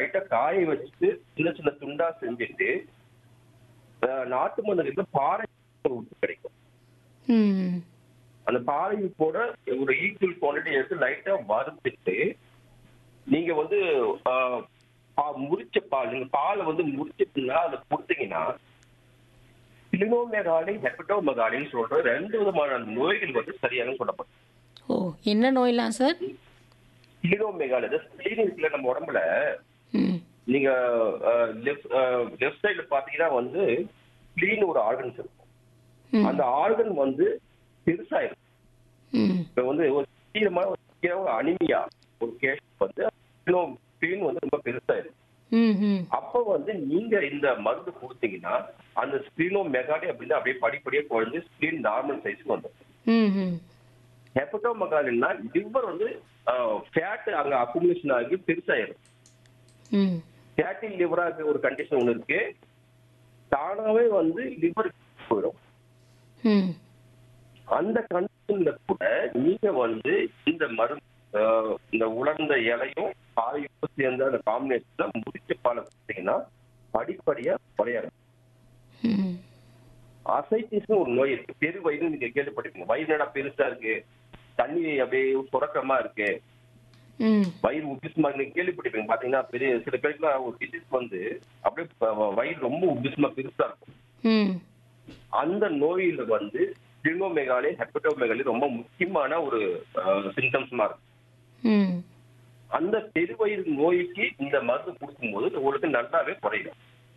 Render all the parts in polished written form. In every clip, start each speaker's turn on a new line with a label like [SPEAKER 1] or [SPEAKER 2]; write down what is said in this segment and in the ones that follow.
[SPEAKER 1] லைட்டா காய வச்சுட்டு சின்ன சின்ன துண்டா செஞ்சுட்டு நாட்டு மண்ணுக்கு பாறை உப்பு கிடைக்கும்.
[SPEAKER 2] ம்.
[SPEAKER 1] அந்த பாறை உப்போட ஒரு ஈக்குவல் குவான்டிட்டி எடுத்து லைட்டா வறுத்துட்டு நீங்க வந்து முறிச்ச பால், நீங்க பாலை வந்து முறிச்சிட்டுனா அதை கொடுத்தீங்கன்னா பிளினோமெகாலி ஹெப்படோமெகாலின்னு சொல்ற 2 விதமான நோய்கள் வந்து சரியாக சொல்லப்படும்.
[SPEAKER 2] ஓ, என்ன நோயெல்லாம் சார்?
[SPEAKER 1] பிளினோமெகாலி ஸ்பிளீன் இருக்குல்ல நம்ம உடம்புல,
[SPEAKER 2] ம்.
[SPEAKER 1] நீங்க லெஃப்ட் சைடுல பாத்தீங்கன்னா வந்து ஸ்பிளீன் ஒரு ஆர்கன்ஸ் இருக்கும்.
[SPEAKER 2] ம்.
[SPEAKER 1] அந்த ஆர்கன் வந்து பெருசா இருக்கும்.
[SPEAKER 2] ம்.
[SPEAKER 1] இப்ப வந்து ஒரு ஒரு அனிமியா ஒரு கேஸ் வந்து ஸ்பிளீன் வந்து ரொம்ப பெருசா இருக்கும்.
[SPEAKER 2] ம். ம்.
[SPEAKER 1] அப்ப வந்து நீங்க இந்த மருந்து கொடுத்தீங்கன்னா அந்த ஸ்பிளீனோமெகாலி அப்படின்னு அப்படியே படிப்படியா குறைஞ்சு ஸ்பிளீன் நார்மல் சைஸ்க்கு வந்துடும்.
[SPEAKER 2] ம். ம்.
[SPEAKER 1] ஹெப்படோமெகாலின்னா லிவர் வந்து ஃபேட் அங்க அக்குமுலேஷன் ஆகி பெருசாயிரும்.
[SPEAKER 2] ம்.
[SPEAKER 1] ஃபேட்டி லிவரா இருக்க ஒரு கண்டிஷன் ஒன்று இருக்கு. தானாவே வந்து லிவர் போயிடும்.
[SPEAKER 2] ம்.
[SPEAKER 1] அந்த கண்டிஷன்ல கூட நீங்க வந்து இந்த மருந்து இந்த உலர்ந்த இலையும் பாலையும் சேர்ந்த அந்த காம்பினேஷன்ல முடிச்ச பாலை கொடுத்தீங்கன்னா படிப்படியா குறையாது.
[SPEAKER 2] ம்.
[SPEAKER 1] அசைட்டிஸ் ஒரு நோய் இருக்கு. பெரு வயிறு நீங்க கேள்விப்பட்டிருக்கீங்க. வயிறு என்னடா பெருசா இருக்கு, தண்ணி அப்படியே சுரக்கமா இருக்கு,
[SPEAKER 2] ம்.
[SPEAKER 1] வயிறு உபிசமா நீங்க கேள்விப்பட்டிருப்பீங்க. பாத்தீங்கன்னா பெரிய சில பேருக்குலாம் ஒரு டிசீஸ் வந்து அப்படியே வயிறு ரொம்ப உபிசமா பெருசா இருக்கும்.
[SPEAKER 2] ம்.
[SPEAKER 1] அந்த நோயில வந்து ஸ்பிளினோமெகாலி ஹெப்படோமெகாலி ரொம்ப முக்கியமான ஒரு சிம்டம்ஸ்மா இருக்கும்.
[SPEAKER 2] ம்.
[SPEAKER 1] அந்த பெருவயிறு நோய்க்கு இந்த மருந்து கொடுக்கும்போது உங்களுக்கு நல்லாவே குறையும்.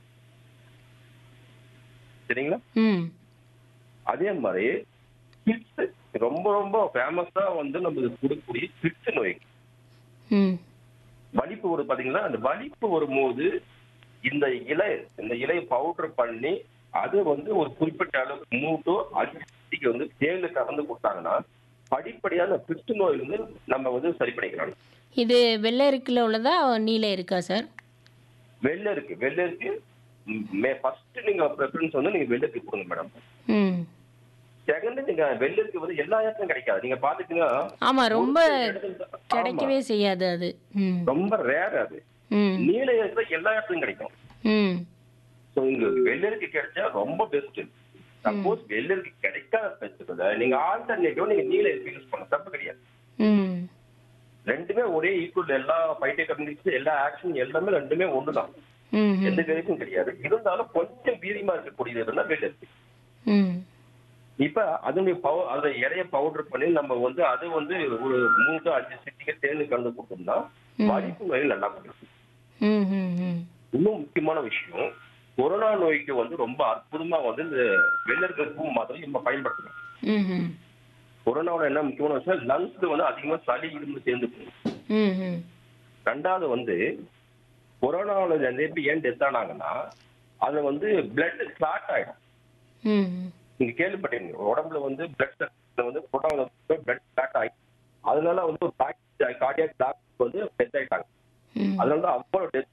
[SPEAKER 1] சரிங்களா?
[SPEAKER 2] ம்.
[SPEAKER 1] அதே மாதிரி கிட்ஸ் ரொம்ப ரொம்ப ஃபேமஸா வந்து நம்ம கொடுக்கக்கூடிய கிட்ஸ் நோய்
[SPEAKER 2] ம்.
[SPEAKER 1] வலிப்பு வரும் பாத்தீங்களா? அந்த வலிப்பு வரும்போது இந்த இலையை பவுடர் பண்ணி அது வந்து ஒரு குறிப்பிட்ட அளவுக்கு 3 to 5 வந்து தேயிலை கலந்து கொடுத்தாங்கன்னா படிப்படியான கிட்ஸ் நோய் வந்து நம்ம வந்து சரி பண்ணிக்கலாம்.
[SPEAKER 2] இது வெள்ளை இருக்குல்ல உள்ளதா, நீல இருக்கா சார்?
[SPEAKER 1] வெள்ளை இருக்கு. ஃபர்ஸ்ட் நீங்க ப்ரெஃபரன்ஸ் வந்து நீங்க வெள்ளருக்கு கொடுங்க மேடம்.
[SPEAKER 2] ம்.
[SPEAKER 1] செகண்ட் நீங்க வெள்ளருக்கு வந்து எல்லா இடத்துலயும் கிடைக்காது. நீங்க பாத்துட்டீங்கன்னா
[SPEAKER 2] ஆமா, ரொம்ப
[SPEAKER 1] ஆமா,
[SPEAKER 2] கிடைக்கவே செய்யாது அது. ம்.
[SPEAKER 1] ரொம்ப ரேர் அது.
[SPEAKER 2] ம்.
[SPEAKER 1] நீல இடத்துல எல்லா இடத்துலயும் கிடைக்கும்.
[SPEAKER 2] ம்.
[SPEAKER 1] ஸோ இங்க வெள்ளருக்கு கிடைச்சா ரொம்ப பெஸ்ட். சப்போஸ் வெள்ளருக்கு கிடைக்காத பட்சத்துல நீங்க ஆல்டர்னேட்டிவ் நீங்க நீல இருக்கு யூஸ் பண்ண தப்பு கிடையாது.
[SPEAKER 2] ம்.
[SPEAKER 1] ரெண்டுமே ஒரே ஈக்குவல். எல்லா பைட்டோகெமிக்கல்ஸ் எல்லா ஆக்ஷன் எல்லாமே ரெண்டுமே ஒண்ணுதான்.
[SPEAKER 2] ம்.
[SPEAKER 1] எந்த வேலைக்கும் கிடையாது. இருந்தாலும் கொஞ்சம் வீரியமா இருக்கக்கூடியது இருந்தா வெள்ளருக்கு.
[SPEAKER 2] ம்.
[SPEAKER 1] இப்ப அதனுடைய அதை இலைய பவுடர் பண்ணி நம்ம வந்து அது வந்து ஒரு 3 to 5 சிட்டிக்கு தேர்ந்து கலந்து கொடுத்தோம்னா வலிப்பு நோய் நல்லா கொடுக்கும்.
[SPEAKER 2] ம். ம். ம்.
[SPEAKER 1] இன்னும் முக்கியமான விஷயம், கொரோனா நோய்க்கு வந்து ரொம்ப அற்புதமா வந்து இந்த வெள்ளருக்கு பூ மாத்திரை நம்ம பயன்படுத்தணும்.
[SPEAKER 2] ம். ம்.
[SPEAKER 1] கொரோனாவோட என்ன முக்கியமான விஷயம், லங்ஸ்க்கு வந்து அதிகமா சளி இருந்து சேர்ந்து போகும்.
[SPEAKER 2] ம். ம்.
[SPEAKER 1] ரெண்டாவது வந்து கொரோனாவோட நிறைய பேர் ஏன் டெத் ஆனாங்கன்னா அது வந்து பிளட் கிளாட் ஆயிடும்.
[SPEAKER 2] ம்.
[SPEAKER 1] நீங்க கேள்விப்பட்டீங்க உடம்புல வந்து பிளட் வந்து கொரோனா பிளட் கிளாட் ஆகி அதனால வந்து ஒரு கார்டியாக் டாக்டர் வந்து டெத் ஆயிட்டாங்க.
[SPEAKER 2] ம்.
[SPEAKER 1] அதனாலதான் அவ்வளவு டெத்.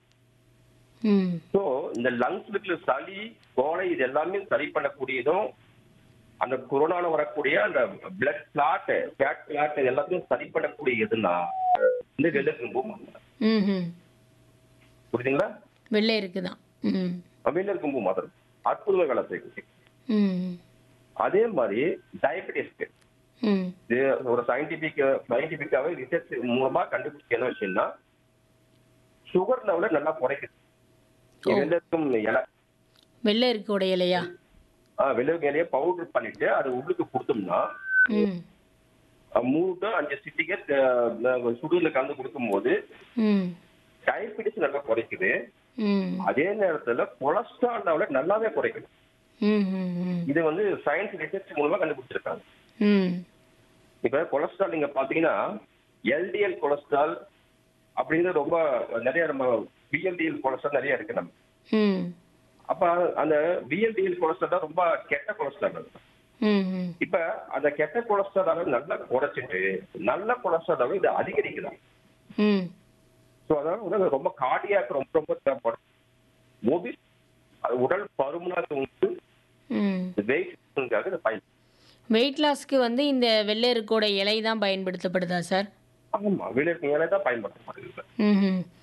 [SPEAKER 2] ம்.
[SPEAKER 1] ஸோ இந்த லங்ஸ்ல இருக்கிற சளி கோலை இது எல்லாமே சரி பண்ணக்கூடியதும் அந்த கொரோனால வரக்கூடிய அந்த பிளட் கிளாட் ஃபேட் கிளாட் எல்லாத்தையும் சரி பண்ணக்கூடிய எதுனா இந்த வெள்ளருக்கு பூ மாத்திரை.
[SPEAKER 2] ம். ம்.
[SPEAKER 1] புரியுதுங்களா?
[SPEAKER 2] வெள்ளை இருக்குதான். ம்.
[SPEAKER 1] வெள்ளருக்கு பூ மாத்திரை அற்புதமா வேலை செய்யும்.
[SPEAKER 2] ம்.
[SPEAKER 1] அதே மாதிரி டயபெட்டிஸ்க்கு
[SPEAKER 2] ம்.
[SPEAKER 1] இது ஒரு சயின்டிபிக்காவே ரிசர்ச் மூலமா கண்டுபிடிச்ச என்ன விஷயம்னா சுகர் லெவல நல்லா குறைக்குது. வெள்ளருக்கும் இலை
[SPEAKER 2] வெள்ளை இருக்கோட இலையா?
[SPEAKER 1] வெள்ளருக்கு இலையை பவுடர் பண்ணிட்டு அது உள்ளுக்கு கொடுத்தோம்னா
[SPEAKER 2] ம்.
[SPEAKER 1] 3 to 5 சிட்டிக்கு சுடுல கலந்து கொடுக்கும்போது
[SPEAKER 2] ம்.
[SPEAKER 1] டயபெட்டிஸ் நல்லா குறைக்குது.
[SPEAKER 2] ம்.
[SPEAKER 1] அதே நேரத்துல கொலஸ்ட்ரால் லெவல நல்லாவே குறைக்குது.
[SPEAKER 2] ம். ம். ம்.
[SPEAKER 1] இது வந்து சயின்ஸ் ரிசர்ச் மூலமா கண்டுபிடிச்சிருக்காங்க.
[SPEAKER 2] ம்.
[SPEAKER 1] இப்ப கொலஸ்ட்ரால் நீங்க பாத்தீங்கன்னா எல்டிஎல் கொலஸ்ட்ரால் அப்படிங்கிறது ரொம்ப நிறைய நம்ம விஎல்டிஎல் கொலஸ்ட்ரால் நிறைய இருக்கு நம்ம.
[SPEAKER 2] ம்.
[SPEAKER 1] அப்ப அந்த விஎல்டிஎல் கொலஸ்ட்ரால் தான் ரொம்ப கெட்ட கொலஸ்ட்ரால்.
[SPEAKER 2] ம். ம்.
[SPEAKER 1] இப்ப அந்த கெட்ட கொலஸ்ட்ரால் அளவு நல்லா குறைச்சிட்டு நல்ல கொலஸ்ட்ரால் அளவு இது அதிகரிக்குதான்.
[SPEAKER 2] ம்.
[SPEAKER 1] ஸோ அதனால ரொம்ப கார்டியாக்கு ரொம்ப ரொம்ப தேவைப்படும். ஒபிஸ் உடல் பருமனாக வந்து
[SPEAKER 2] ம்.
[SPEAKER 1] வெயிட்காக இதை பயன்படுத்தும்.
[SPEAKER 2] வெயிட் லாஸ்க்கு வந்து இந்த வெள்ளை இருக்கோட இலை தான் பயன்படுத்தப்படுதா சார்?
[SPEAKER 1] ஆமா, வெள்ளருக்கு இலை தான் பயன்படுத்தப்படுது.
[SPEAKER 2] ம். ம்.